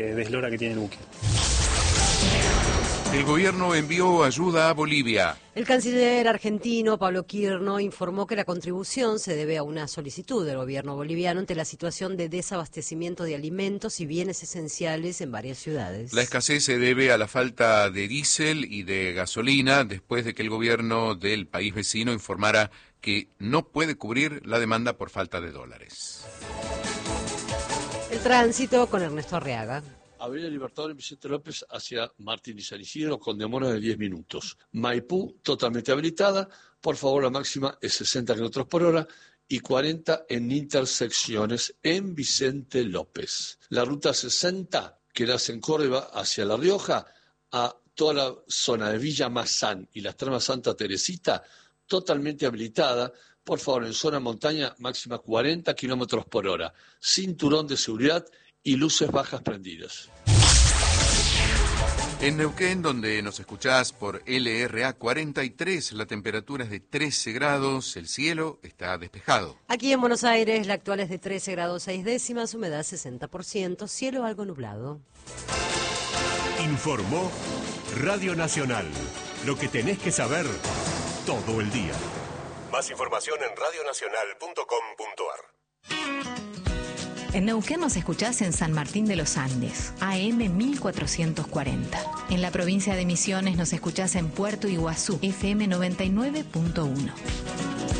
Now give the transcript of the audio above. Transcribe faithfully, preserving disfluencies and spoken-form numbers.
deslora que tiene Luque. El gobierno envió ayuda a Bolivia. El canciller argentino Pablo Quirno informó que la contribución se debe a una solicitud del gobierno boliviano ante la situación de desabastecimiento de alimentos y bienes esenciales en varias ciudades. La escasez se debe a la falta de diésel y de gasolina después de que el gobierno del país vecino informara que no puede cubrir la demanda por falta de dólares. El tránsito con Ernesto Arriaga. Avenida Libertador en Vicente López hacia Martín y San Isidro con demora de diez minutos. Maipú totalmente habilitada, por favor la máxima es sesenta kilómetros por hora y cuarenta en intersecciones en Vicente López. La ruta sesenta que nace en Córdoba hacia La Rioja a toda la zona de Villa Mazán y las Termas Santa Teresita totalmente habilitada. Por favor, en zona montaña máxima cuarenta kilómetros por hora. Cinturón de seguridad y luces bajas prendidas. En Neuquén, donde nos escuchás por L R A cuarenta y tres, la temperatura es de trece grados, el cielo está despejado. Aquí en Buenos Aires, la actual es de trece grados seis décimas, humedad sesenta por ciento, cielo algo nublado. Informó Radio Nacional, lo que tenés que saber todo el día. Más información en radio nacional punto com punto ar. En Neuquén nos escuchás en San Martín de los Andes, A M mil cuatrocientos cuarenta. En la provincia de Misiones nos escuchás en Puerto Iguazú, F M noventa y nueve punto uno.